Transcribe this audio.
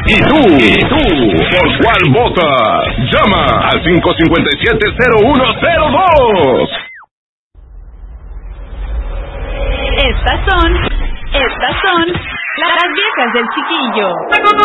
¿Y tú? ¿Por cuál votas? Llama al 557-0102. Estas son las viejas del chiquillo.